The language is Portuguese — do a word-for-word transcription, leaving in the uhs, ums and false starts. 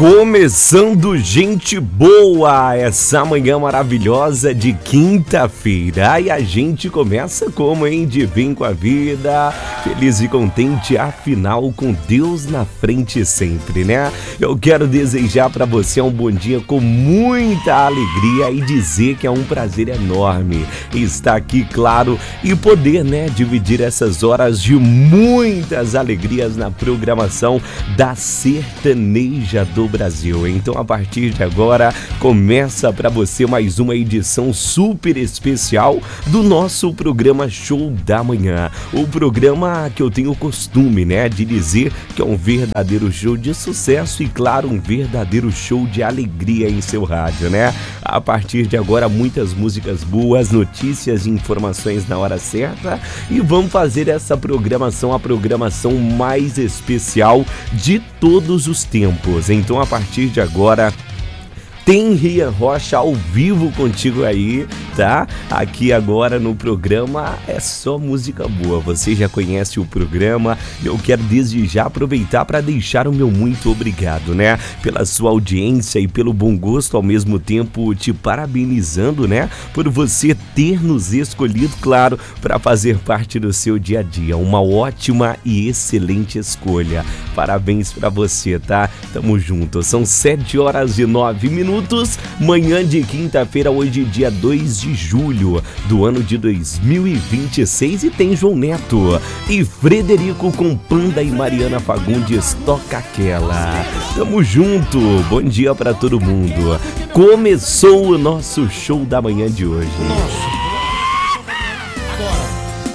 Começando, gente boa, essa manhã maravilhosa de quinta-feira. E a gente começa como, hein? De bem com a vida, feliz e contente, afinal, com Deus na frente sempre, né? Eu quero desejar para você um bom dia com muita alegria e dizer que é um prazer enorme estar aqui, claro, e poder, né, dividir essas horas de muitas alegrias na programação da Sertaneja do Brasil. Então, a partir de agora, começa para você mais uma edição super especial do nosso programa Show da Manhã. O programa que eu tenho o costume, né, de dizer que é um verdadeiro show de sucesso e, claro, um verdadeiro show de alegria em seu rádio, né? A partir de agora, muitas músicas boas, notícias e informações na hora certa, e vamos fazer essa programação a programação mais especial de todos os tempos. Então, a partir de agora, tem Rian Rocha ao vivo contigo aí, tá? Aqui agora no programa é só música boa. Você já conhece o programa. Eu quero desde já aproveitar para deixar o meu muito obrigado, né? Pela sua audiência e pelo bom gosto, ao mesmo tempo te parabenizando, né? Por você ter nos escolhido, claro, para fazer parte do seu dia a dia. Uma ótima e excelente escolha. Parabéns para você, tá? Tamo junto. São sete horas e nove minutos. Manhã de quinta-feira, hoje dia dois de julho do ano de dois mil e vinte e seis, e tem João Neto e Frederico com Panda e Mariana Fagundes, Toca Aquela. Tamo junto, bom dia pra todo mundo. Começou o nosso show da manhã de hoje. Nosso